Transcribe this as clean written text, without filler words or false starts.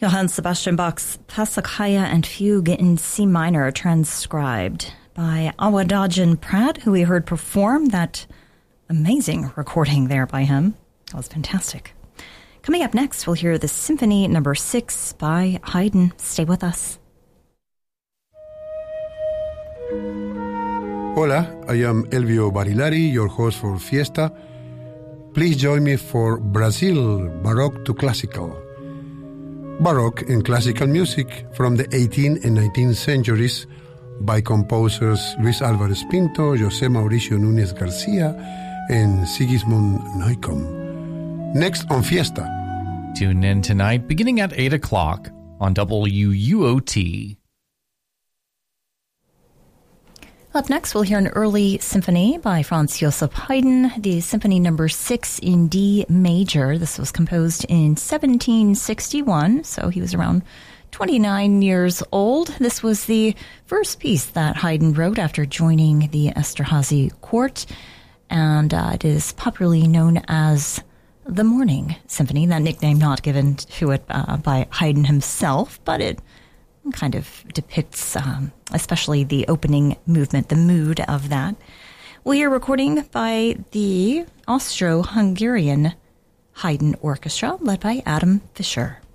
Johann Sebastian Bach's Passacaglia and Fugue in C minor, transcribed by Awadagin Pratt, who we heard perform that amazing recording there by him. That was fantastic. Coming up next, we'll hear the Symphony No. 6 by Haydn. Stay with us. Hola, I am Elvio Barilari, your host for Fiesta. Please join me for Brazil, Baroque to Classical. Baroque and classical music from the 18th and 19th centuries by composers Luis Álvarez Pinto, José Mauricio Núñez Garcia, and Sigismund Neukomm. Next on Fiesta. Tune in tonight beginning at 8 o'clock on WUOT. Up next, we'll hear an early symphony by Franz Joseph Haydn, the Symphony No. 6 in D major. This was composed in 1761, so he was around 29 years old. This was the first piece that Haydn wrote after joining the Esterházy court, and it is popularly known as the Morning Symphony, that nickname not given to it by Haydn himself, but it kind of depicts especially the opening movement, the mood of that. We'll hear a recording by the Austro-Hungarian Haydn Orchestra led by Adam Fischer.